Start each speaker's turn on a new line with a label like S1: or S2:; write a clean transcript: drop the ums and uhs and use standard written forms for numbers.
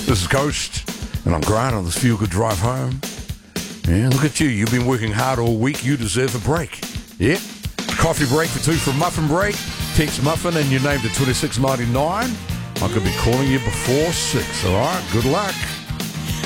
S1: This is Coast, and I'm Grant on this feel-good drive home. Yeah, look at you. You've been working hard all week. You deserve a break. Yeah. Coffee break for two from Muffin Break. Text Muffin and your name to 2699. I could be calling you before 6, all right? Good luck.